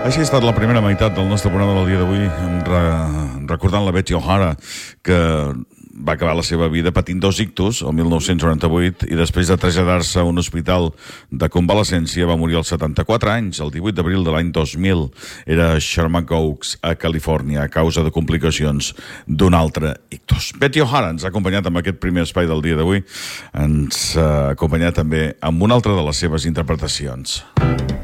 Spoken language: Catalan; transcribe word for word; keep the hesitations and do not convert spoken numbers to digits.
Així ha estat la primera meitat del nostre programa del dia d'avui, re recordant la Betty O'Hara, que va acabar la seva vida patint dos ictus el mil nou-cents noranta-vuit i després de traslladar-se a un hospital de convalescència va morir als setanta-quatre anys, el divuit d'abril de l'any dos mil. Era Sherman Oaks, a Califòrnia, a causa de complicacions d'un altre ictus. Betty O'Hara ens ha acompanyat amb aquest primer espai del dia d'avui. Ens ha acompanyat també amb una altra de les seves interpretacions.